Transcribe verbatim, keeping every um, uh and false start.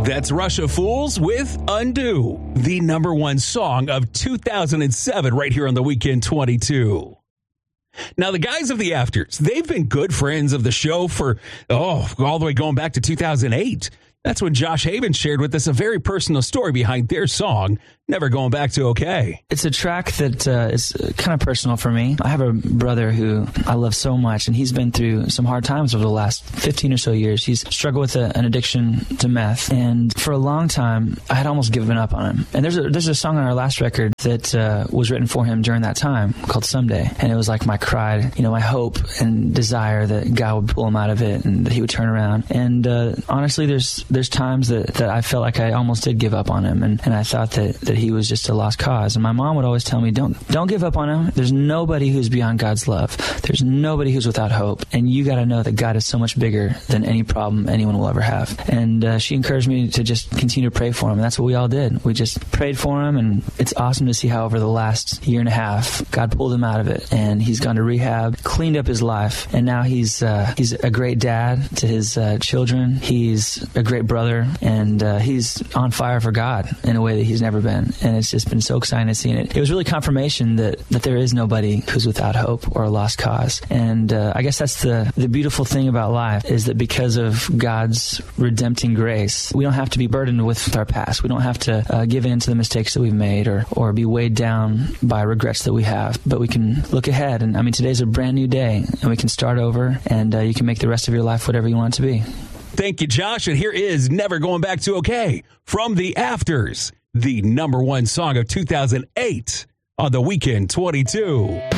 That's Russia Fools with Undo, the number one song of two thousand seven right here on the Weekend twenty-two. Now, the guys of the Afters, they've been good friends of the show for, oh, all the way going back to two thousand eight. That's when Josh Haven shared with us a very personal story behind their song, Never Going Back to Okay. It's a track that uh, is kind of personal for me. I have a brother who I love so much, and he's been through some hard times over the last fifteen or so years. He's struggled with a, an addiction to meth, and for a long time, I had almost given up on him. And there's a, there's a song on our last record that uh, was written for him during that time called Someday, and it was like my cry, you know, my hope and desire that God would pull him out of it and that he would turn around. And uh, honestly, there's there's times that, that I felt like I almost did give up on him, and, and I thought that, that he was just a lost cause. And my mom would always tell me, don't don't give up on him. There's nobody who's beyond God's love. There's nobody who's without hope. And you got to know that God is so much bigger than any problem anyone will ever have. And uh, she encouraged me to just continue to pray for him. And that's what we all did. We just prayed for him. And it's awesome to see how over the last year and a half, God pulled him out of it. And he's gone to rehab, cleaned up his life. And now he's uh, he's a great dad to his uh, children. He's a great brother. And uh, he's on fire for God in a way that he's never been. And it's just been so exciting to see it. It was really confirmation that, that there is nobody who's without hope or a lost cause. And uh, I guess that's the, the beautiful thing about life, is that because of God's redempting grace, we don't have to be burdened with our past. We don't have to uh, give in to the mistakes that we've made or, or be weighed down by regrets that we have. But we can look ahead. And I mean, today's a brand new day, and we can start over, and uh, you can make the rest of your life whatever you want it to be. Thank you, Josh. And here is Never Going Back to Okay from the Afters, the number one song of two thousand eight on the Weekend twenty-two.